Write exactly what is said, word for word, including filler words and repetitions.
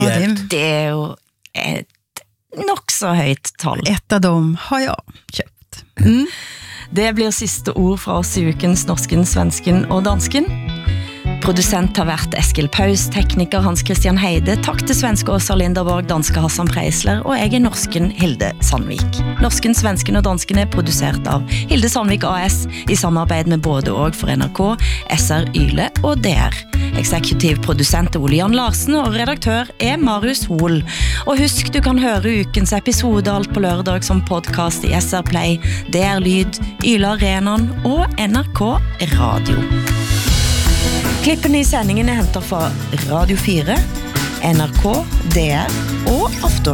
det, Det är ju ett nok så högt tal. ett av dem har jag köpt. Mm. Det blir siste ord fra oss i ukens Norsken, Svensken og Dansken. Produsent har vært Eskil Paus, tekniker Hans Christian Heide, takk til svenske Åsa Linderborg, danske Hassan Preisler, og jeg er norsken Hilde Sandvik. Norsken, Svensken og Dansken er produsert av Hilde Sandvik A S i samarbeid med både og for N R K, S R Yle og D R. Eksekutiv produsent er Ole Jan Larsen, og redaktør er Marius Hol. Og husk, du kan høre ukens episode alt på lørdag som podcast i S R Play, D R Lyd, Yle Arenaen og N R K Radio. Klippene i sendingen er hentet fra Radio fire, N R K, D R og Afton.